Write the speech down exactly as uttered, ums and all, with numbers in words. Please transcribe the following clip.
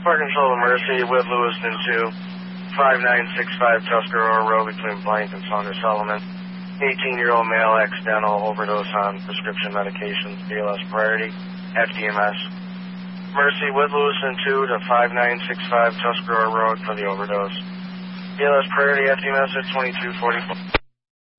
Park Control to Mercy with Lewiston two, five nine six five Tuscarora Road between Blank and Saunders Solomon. eighteen-year-old male accidental overdose on prescription medications, B L S priority, F D M S. Mercy with Lewiston two to five nine six five Tuscarora Road for the overdose. B L S priority, F D M S at twenty-two forty-four.